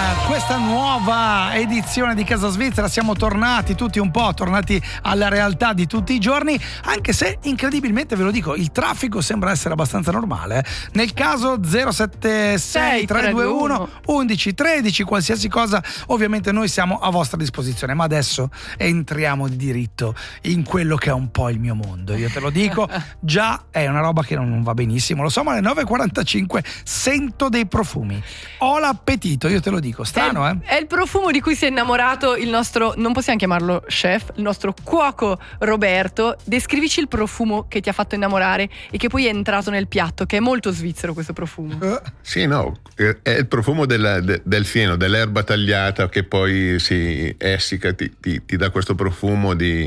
questa nuova edizione di Casa Svizzera siamo tornati tutti un po', tornati alla realtà di tutti i giorni, anche se incredibilmente, ve lo dico, il traffico sembra essere abbastanza normale. Nel caso 076 321 1113, qualsiasi cosa, ovviamente noi siamo a vostra disposizione. Ma adesso entriamo di diritto in quello che è un po' il mio mondo, io te lo dico, già è una roba che non va benissimo, lo so, ma alle 9:45 sento dei profumi, ho l'appetito, io te lo dico, strano, È il profumo di cui si è innamorato il nostro, non possiamo chiamarlo chef, il nostro cuoco Roberto. Descrivici il profumo che ti ha fatto innamorare e che poi è entrato nel piatto, che è molto svizzero questo profumo. Sì, no, è il profumo del fieno, dell'erba tagliata che poi si essica, ti dà questo profumo di...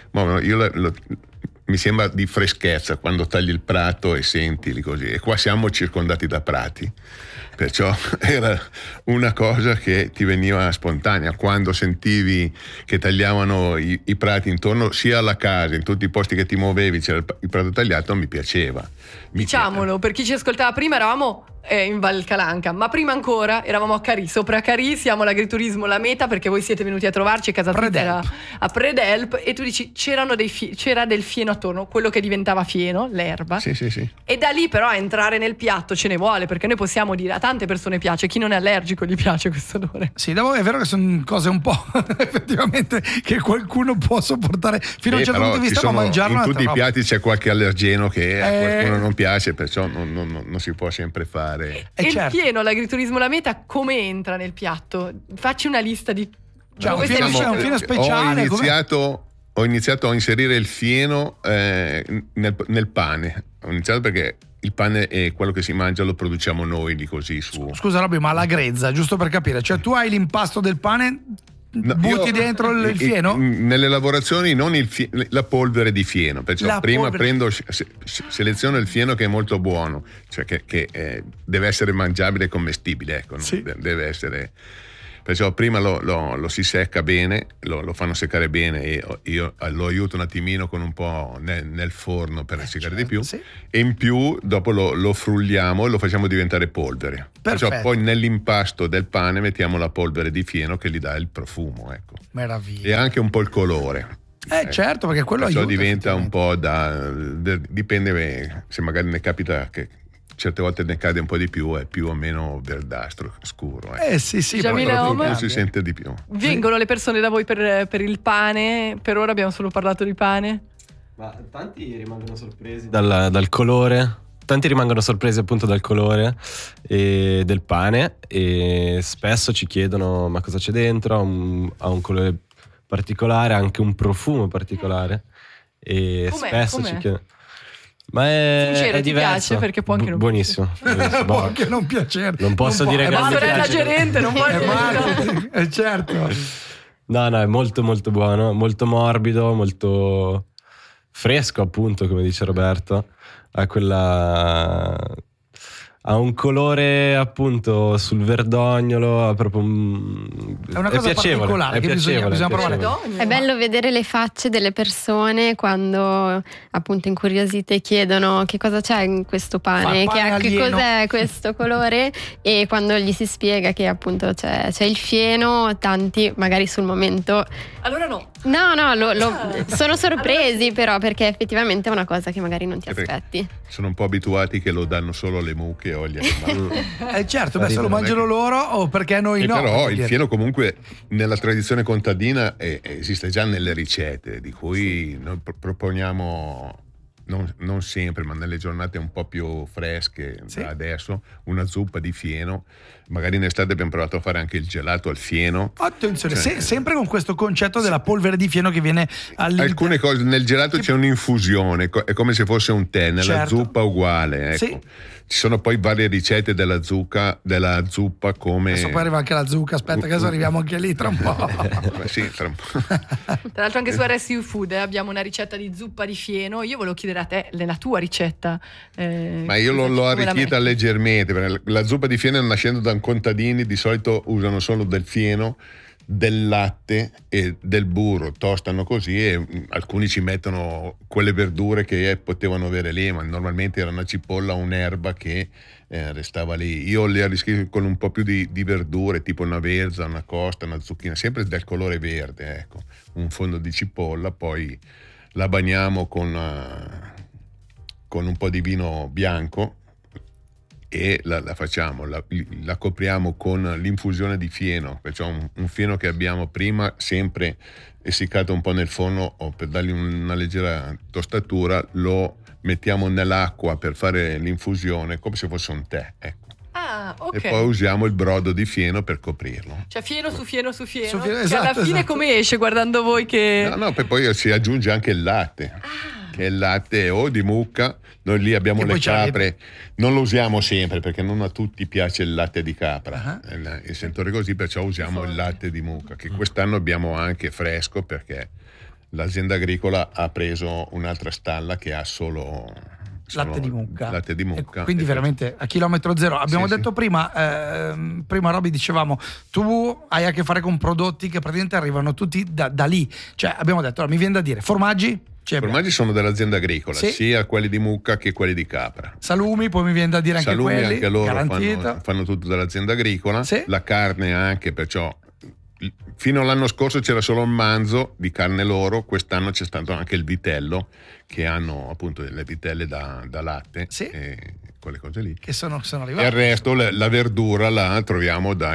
mi sembra di freschezza quando tagli il prato e senti lì così, e qua siamo circondati da prati, perciò era una cosa che ti veniva spontanea quando sentivi che tagliavano i prati intorno, sia alla casa, in tutti i posti che ti muovevi c'era il prato tagliato, mi piaceva. Diciamolo, per chi ci ascoltava prima, eravamo in Val Calanca, ma prima ancora eravamo a Carì, sopra Carì, siamo all'agriturismo La Meta, perché voi siete venuti a trovarci a Casa Svizzera a Predelp, e tu dici c'era del fieno attorno, quello che diventava fieno, l'erba. Sì. E da lì però a entrare nel piatto ce ne vuole, perché noi possiamo dire a tante persone piace, chi non è allergico gli piace questo odore. Sì, è vero che sono cose un po' effettivamente che qualcuno può sopportare fino a un certo punto di vista, ma mangiarlo in tutti i piatti c'è qualche allergeno che a qualcuno non piace, perciò non si può sempre fare. E il fieno, l'agriturismo La Meta, come entra nel piatto? Facci una lista di... un fieno speciale. Ho iniziato a inserire il fieno nel pane. Ho iniziato perché il pane è quello che si mangia, lo produciamo noi di così su. Scusa Robby, ma la grezza, giusto per capire, cioè tu hai l'impasto del pane, butti dentro il fieno? Nelle lavorazioni non la polvere di fieno, perciò prima seleziono il fieno che è molto buono, cioè che deve essere mangiabile e commestibile, ecco, sì. Deve essere. Perciò prima lo si secca bene, lo fanno seccare bene, e io lo aiuto un attimino con un po' nel forno per seccare di più, sì. E in più dopo lo frulliamo e lo facciamo diventare polvere. Perciò poi nell'impasto del pane mettiamo la polvere di fieno che gli dà il profumo, ecco. Meraviglia. E anche un po' il colore. Certo, perché quello aiuta. Diventa un po' dipende se magari ne capita che certe volte ne cade un po' di più, è più o meno verdastro, scuro. Sì, però si sente di più. Vengono le persone da voi per il pane? Per ora abbiamo solo parlato di pane. Ma tanti rimangono sorpresi dal colore. Tanti rimangono sorpresi appunto dal colore del pane, e spesso ci chiedono ma cosa c'è dentro, ha un colore particolare, anche un profumo particolare, e spesso ci chiedono. Ma è diverso. Ti piace? Perché può anche non buonissimo. Può anche non piacere. Non posso dire che non mi piace. Gerente, non puoi dire. Certo. No, è molto molto buono, molto morbido, molto fresco, appunto, come dice Roberto. Ha un colore appunto sul verdognolo, proprio è una cosa particolare che bisogna provare. È bello vedere le facce delle persone quando appunto incuriosite chiedono che cosa c'è in questo pane, che cos'è questo colore, e quando gli si spiega che appunto c'è il fieno, tanti magari sul momento allora no sono sorpresi, però, perché effettivamente è una cosa che magari non ti aspetti. Sono un po' abituati che lo danno solo alle mucche o agli animali. Certo, se lo mangiano loro, o perché noi no. Però il fieno comunque nella tradizione contadina esiste già nelle ricette, di cui noi proponiamo non sempre, ma nelle giornate un po' più fresche, sì. Adesso una zuppa di fieno. Magari in estate abbiamo provato a fare anche il gelato al fieno. Attenzione, sempre con questo concetto della polvere di fieno che viene all'interno. Alcune cose nel gelato c'è un'infusione, è come se fosse un tè, nella zuppa uguale, ecco. Sì. Ci sono poi varie ricette della zuppa, come... Adesso poi arriva anche la zucca, aspetta che adesso arriviamo anche lì tra un po'. Sì, tra un po'. Tra l'altro anche su RSU Food abbiamo una ricetta di zuppa di fieno. Io volevo chiedere a te, la tua ricetta. Ma io l'ho arricchita leggermente, perché la zuppa di fieno, nascendo da contadini, di solito usano solo del fieno, del latte e del burro, tostano così e alcuni ci mettono quelle verdure che potevano avere lì, ma normalmente era una cipolla o un'erba che restava lì. Io le arricchisco con un po' più di verdure, tipo una verza, una costa, una zucchina, sempre del colore verde, ecco, un fondo di cipolla, poi la bagniamo con un po' di vino bianco e la facciamo, la copriamo con l'infusione di fieno, perciò un fieno che abbiamo prima sempre essiccato un po' nel forno o per dargli una leggera tostatura, lo mettiamo nell'acqua per fare l'infusione come se fosse un tè, ecco. Ah, ok. E poi usiamo il brodo di fieno per coprirlo. Cioè fieno su fieno su fieno. Esatto, alla fine come esce guardando voi che... No, poi si aggiunge anche il latte. Che è il latte o di mucca. Noi lì abbiamo le capre, non lo usiamo sempre perché non a tutti piace il latte di capra, il sentore così, perciò usiamo il latte di mucca, che quest'anno abbiamo anche fresco perché l'azienda agricola ha preso un'altra stalla che ha solo latte di mucca. Latte di mucca. Quindi veramente a chilometro zero. Abbiamo detto prima Roby, dicevamo, tu hai a che fare con prodotti che praticamente arrivano tutti da lì. Cioè abbiamo detto, allora, mi viene da dire, formaggi? I formaggi sono dell'azienda agricola, sia quelli di mucca che quelli di capra. Salumi, poi mi viene da dire anche salumi, quelli. Anche loro fanno tutto dall'azienda agricola. Sì. La carne anche, perciò fino all'anno scorso c'era solo il manzo di carne loro, quest'anno c'è stato anche il vitello, che hanno appunto delle vitelle da latte e quelle cose lì. Che sono arrivate. E il resto, la verdura la troviamo da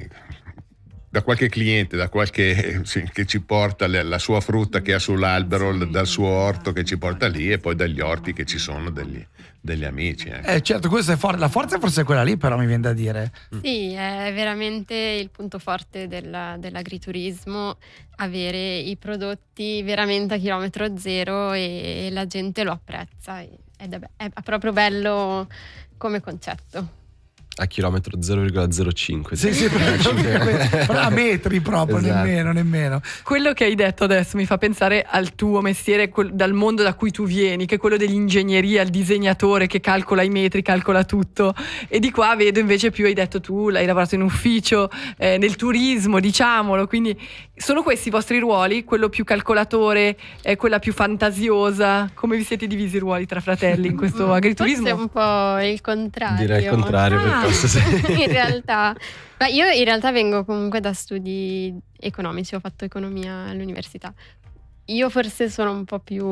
qualche cliente, che ci porta la sua frutta che ha sull'albero, dal suo orto che ci porta lì, e poi dagli orti che ci sono degli amici. Certo, questo è la forza forse è quella lì, però mi viene da dire. Sì, è veramente il punto forte dell'agriturismo, avere i prodotti veramente a chilometro zero e la gente lo apprezza ed è proprio bello come concetto. A chilometro 0,05. Sì, però a metri proprio, esatto. nemmeno. Quello che hai detto adesso mi fa pensare al tuo mestiere, dal mondo da cui tu vieni, che è quello dell'ingegneria, il disegnatore che calcola i metri, calcola tutto. E di qua vedo invece più, hai detto tu, hai lavorato in ufficio, nel turismo, diciamolo. Quindi sono questi i vostri ruoli? Quello più calcolatore, quella più fantasiosa? Come vi siete divisi i ruoli tra fratelli in questo agriturismo? Forse è un po' il contrario. Direi il contrario. In realtà, io in realtà vengo comunque da studi economici, ho fatto economia all'università. Io forse sono un po' più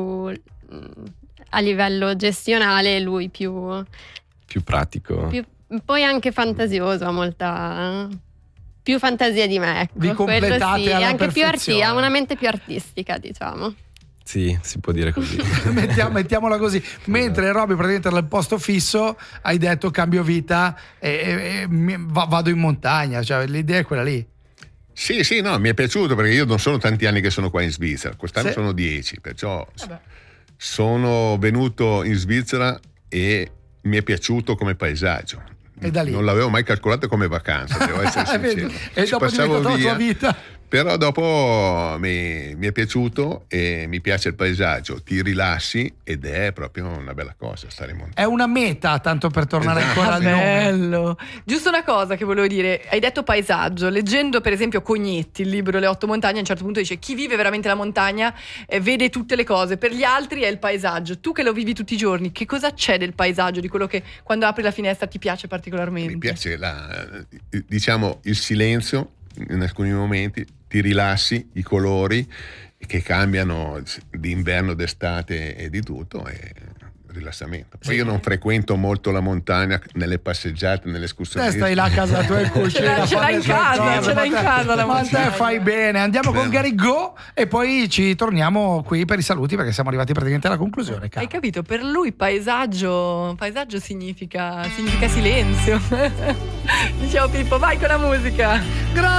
a livello gestionale, lui più pratico, poi anche fantasioso, ha molta più fantasia di me, ecco. Vi completate alla anche perfezione. ha una mente più artistica, diciamo. Sì, si può dire così. Mettiamola così. Mentre Roby praticamente era al posto fisso, hai detto cambio vita e vado in montagna, cioè l'idea è quella lì. Sì, no, mi è piaciuto perché io non sono tanti anni che sono qua in Svizzera, quest'anno sono 10, perciò sono venuto in Svizzera e mi è piaciuto come paesaggio. E da lì. Non l'avevo mai calcolato come vacanza, devo essere sincero. E dopo è diventata la tua vita. Però dopo mi è piaciuto e mi piace il paesaggio, ti rilassi ed è proprio una bella cosa stare in montagna. È una meta, tanto per tornare ancora al nome. Bello. Giusto una cosa che volevo dire, hai detto paesaggio, leggendo per esempio Cognetti, il libro Le 8 montagne, a un certo punto dice chi vive veramente la montagna vede tutte le cose, per gli altri è il paesaggio. Tu che lo vivi tutti i giorni, che cosa c'è del paesaggio, di quello che quando apri la finestra ti piace particolarmente? Mi piace diciamo il silenzio in alcuni momenti, ti rilassi, i colori che cambiano d'inverno, d'estate e di tutto, e rilassamento. Poi io non frequento molto la montagna nelle passeggiate, nelle escursioni. Stai là a casa tua in cucina, ce l'hai in casa la ma montagna. te fai bene. Andiamo con Gary Go e poi ci torniamo qui per i saluti, perché siamo arrivati praticamente alla conclusione. Hai capito? Per lui paesaggio significa silenzio. Dicevo Pippo, vai con la musica.